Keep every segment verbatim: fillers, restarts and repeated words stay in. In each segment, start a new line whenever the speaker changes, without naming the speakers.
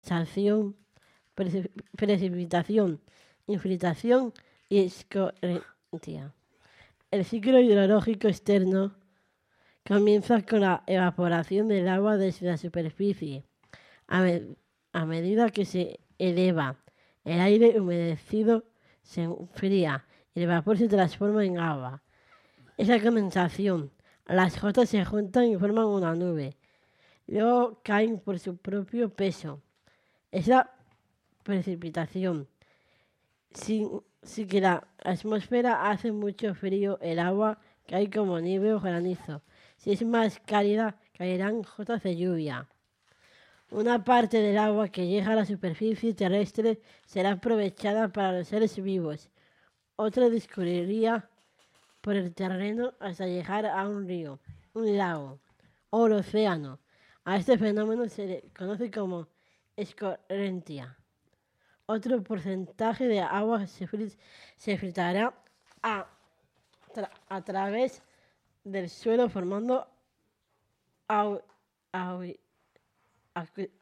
condensación, preci- precipitación, infiltración y escorrentía. El ciclo hidrológico externo comienza con la evaporación del agua desde la superficie. A, me- a medida que se eleva, el aire humedecido se enfría y el vapor se transforma en agua. Esa condensación, las gotas se juntan y forman una nube. Luego caen por su propio peso. Es la precipitación. Sin, sin que la atmósfera hace mucho frío, el agua cae como nieve o granizo. Si es más cálida, caerán gotas de lluvia. Una parte del agua que llega a la superficie terrestre será aprovechada para los seres vivos. Otra discurriría por el terreno hasta llegar a un río, un lago o el océano. A este fenómeno se le conoce como escorrentía. Otro porcentaje de agua se, fil- se filtrará a, tra- a través del suelo formando au- au- acu-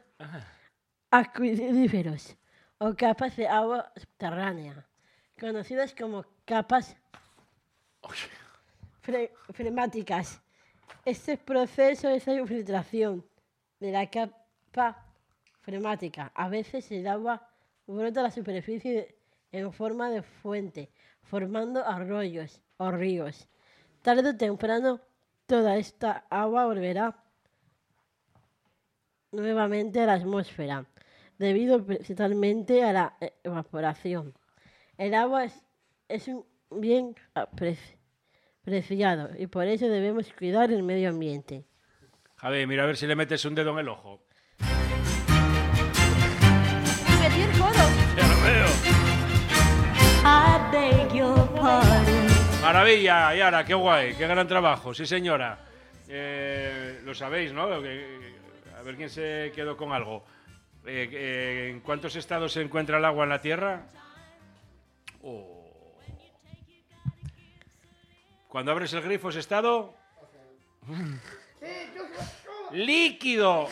acuíferos o capas de agua subterránea, conocidas como capas fre- freáticas. Este proceso es la infiltración de la capa freática. A veces el agua brota a la superficie en forma de fuente, formando arroyos o ríos. Tarde o temprano, toda esta agua volverá nuevamente a la atmósfera, debido principalmente a la evaporación. El agua es, es un bien apreci- preciado y por eso debemos cuidar el medio ambiente.
Javi, mira a ver si le metes un dedo en el ojo.
Metí el codo.
Ya lo veo.
I beg your pardon.
Maravilla, Yara, qué guay, qué gran trabajo, sí señora. Eh, lo sabéis, ¿no? Que- a ver quién se quedó con algo. Eh, eh, ¿En cuántos estados se encuentra el agua en la Tierra? Oh. Cuando abres el grifo, ¿es estado? ¡Líquido!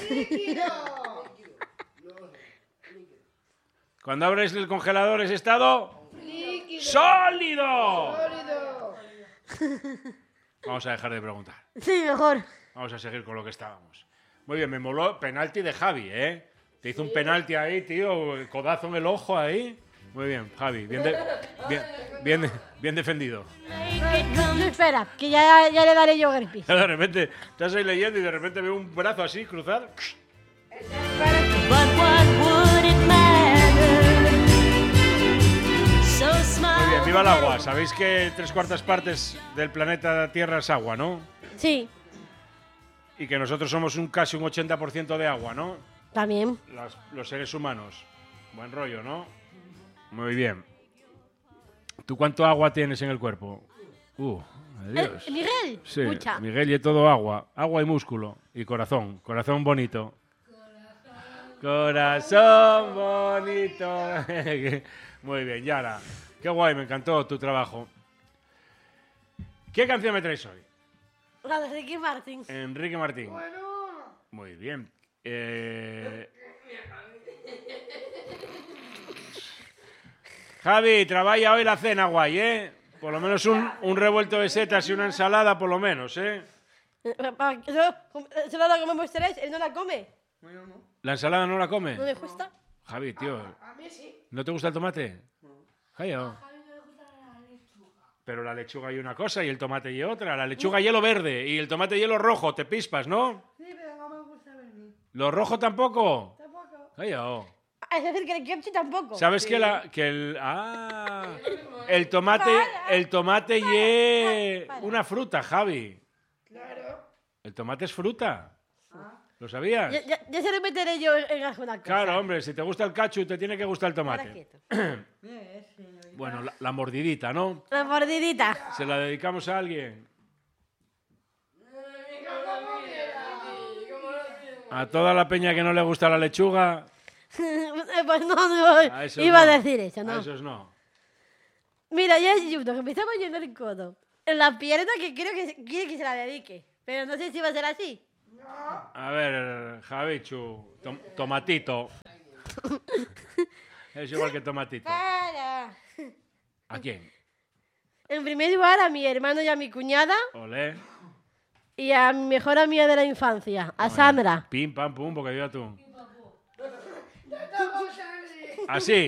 Cuando abres el congelador, ¿es estado? ¡Sólido! Vamos a dejar de preguntar.
Sí, mejor.
Vamos a seguir con lo que estábamos. Muy bien, me moló penalti de Javi, ¿eh? Te hizo un penalti ahí, tío, codazo en el ojo ahí. Muy bien, Javi, bien, de- bien, bien, bien defendido.
No, espera, que ya, ya le daré yo gripe.
De repente, estás ahí leyendo y de repente veo un brazo así cruzar.
But what would it matter? So smile.
Muy bien, viva el agua. Sabéis que tres cuartas partes del planeta Tierra es agua, ¿no?
Sí,
Y que nosotros somos un casi un ochenta por ciento de agua, ¿no?
también.
Las- los seres humanos. Buen rollo, ¿no? Muy bien. ¿Tú cuánto agua tienes en el cuerpo? Uh, adiós.
Eh, Miguel,
Sí,
mucha.
Miguel y todo agua. Agua y músculo. Y corazón. Corazón bonito. Corazón bonito. Muy bien, Yara. Qué guay, me encantó tu trabajo. ¿Qué canción me traes hoy?
La de Ricky Martin.
Enrique Martín. Muy bien. Eh... Javi, trabaja hoy la cena, guay, ¿eh? Por lo menos un, un revuelto de setas y una ensalada, por lo menos, ¿eh?
Eh, pa- Eso, eso no lo comemos tres, él no la come.
¿La ensalada no la come?
¿No le gusta?
Javi, tío. ¿No te gusta el tomate? Javi, ¿o? Pero la lechuga y una cosa y el tomate y otra. La lechuga hielo verde y el tomate hielo rojo. Te pispas, ¿no?
Sí, pero no me gusta venir.
¿Lo rojo tampoco?
Tampoco.
Javi, ¿o?
Es decir, que el kimchi tampoco.
¿Sabes que la que el ah el tomate el tomate y una fruta, Javi?
Claro.
El tomate es fruta. ¿Lo sabías?
Ya, ya- ya se lo meteré yo en alguna cosa.
Claro, hombre, si te gusta el cachu te tiene que gustar el
Ahora
tomate.
quieto.
Eh, señorita.
Bueno, la, la mordidita, ¿no?
La mordidita.
Se la dedicamos a alguien. A toda la peña que no le gusta la lechuga.
Pues no, no,
A esos
iba a
no.
decir eso,
A
¿no?
esos no.
Mira, ya es uno que me estaba yendo el codo. En la pierna que creo que quiere que se la dedique. Pero no sé si va a ser así.
A ver, Javichu, tom- tomatito. Es igual que tomatito.
Para.
¿A quién?
En primer lugar, a mi hermano y a mi cuñada
Olé.
y a mi mejor amiga de la infancia, a Sandra.
Pim, pam, pum, porque viva tú. Así.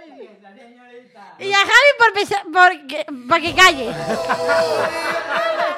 Y a Javi por pesa- por que, para que calle.